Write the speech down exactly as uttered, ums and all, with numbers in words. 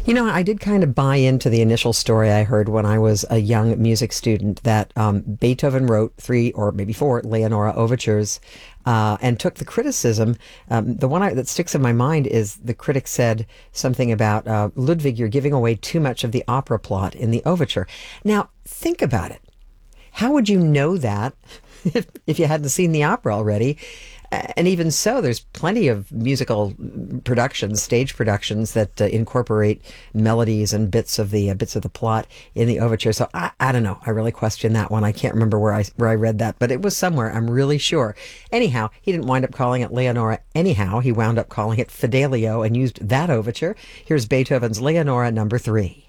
You know, I did kind of buy into the initial story I heard when I was a young music student that um, Beethoven wrote three or maybe four Leonora overtures uh, and took the criticism. Um, the one I, that sticks in my mind is the critic said something about uh, Ludwig, you're giving away too much of the opera plot in the overture. Now, think about it. How would you know that if, if you hadn't seen the opera already? And even so, there's plenty of musical productions, stage productions that uh, incorporate melodies and bits of the uh, bits of the plot in the overture. So I, I don't know. I really question that one. I can't remember where I where I read that, but it was somewhere. I'm really sure. Anyhow, he didn't wind up calling it Leonora. Anyhow, he wound up calling it Fidelio and used that overture. Here's Beethoven's Leonora Number Three.